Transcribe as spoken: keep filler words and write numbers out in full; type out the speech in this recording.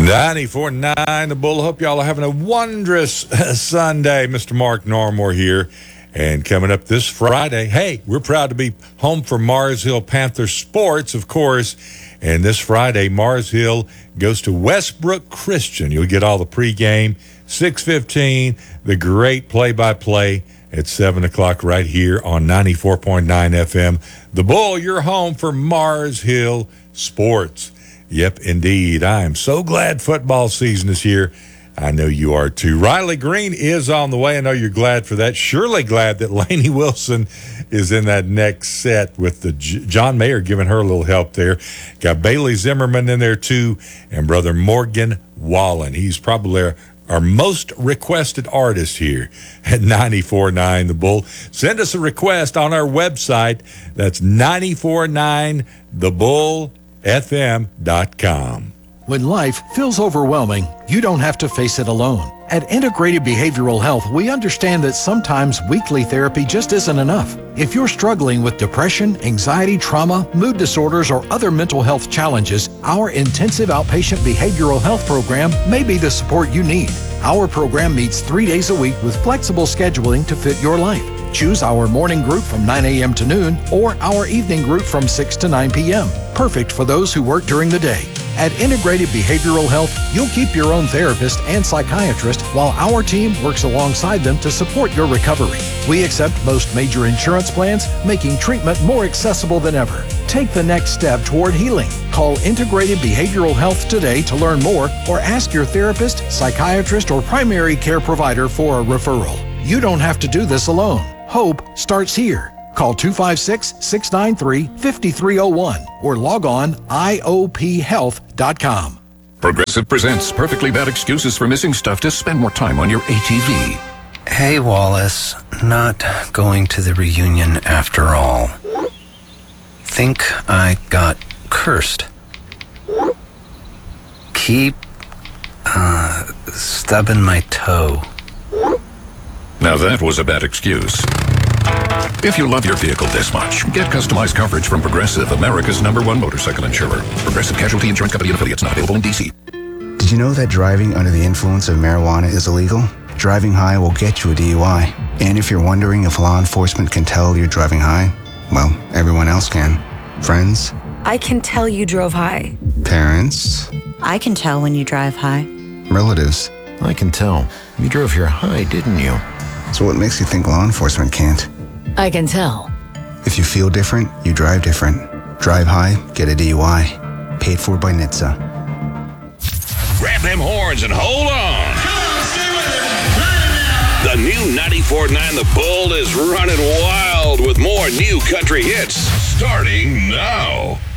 ninety-four point nine The Bull. Hope y'all are having a wondrous Sunday. Mister Mark Narmore here. And coming up this Friday, hey, we're proud to be home for Mars Hill Panther Sports, of course. And this Friday, Mars Hill goes to Westbrook Christian. You'll get all the pregame, six fifteen, the great play-by-play at seven o'clock right here on ninety-four point nine F M. The Bull, you're home for Mars Hill Sports. Yep, indeed. I am so glad football season is here. I know you are too. Riley Green is on the way. I know you're glad for that. Surely glad that Lainey Wilson is in that next set with the J- John Mayer giving her a little help there. Got Bailey Zimmerman in there too, and brother Morgan Wallen. He's probably our, our most requested artist here at ninety-four point nine The Bull. Send us a request on our website. That's ninety-four point nine the bull f m dot com. When life feels overwhelming, you don't have to face it alone. At Integrated Behavioral Health, we understand that sometimes weekly therapy just isn't enough. If you're struggling with depression, anxiety, trauma, mood disorders, or other mental health challenges, our intensive outpatient behavioral health program may be the support you need. Our program meets three days a week with flexible scheduling to fit your life. Choose our morning group from nine a.m. to noon or our evening group from six to nine p.m. Perfect for those who work during the day. At Integrated Behavioral Health, you'll keep your own therapist and psychiatrist while our team works alongside them to support your recovery. We accept most major insurance plans, making treatment more accessible than ever. Take the next step toward healing. Call Integrated Behavioral Health today to learn more or ask your therapist, psychiatrist, or primary care provider for a referral. You don't have to do this alone. Hope starts here. Call two five six, six nine three, five three zero one or log on I O P health dot com. Progressive presents Perfectly Bad Excuses for Missing Stuff to Spend More Time on Your A T V. Hey, Wallace. Not going to the reunion after all. Think I got cursed. Keep, uh, stubbing my toe. Now that was a bad excuse. If you love your vehicle this much, get customized coverage from Progressive, America's number one motorcycle insurer. Progressive Casualty Insurance Company and affiliates, not available in D C. Did you know that driving under the influence of marijuana is illegal? Driving high will get you a D U I. And if you're wondering if law enforcement can tell you're driving high, well, everyone else can. Friends? I can tell you drove high. Parents? I can tell when you drive high. Relatives? I can tell. You drove here high, didn't you? So what makes you think law enforcement can't? I can tell. If you feel different, you drive different. Drive high, get a D U I. Paid for by N H T S A. Grab them horns and hold on. The new ninety-four point nine The Bull is running wild with more new country hits starting now.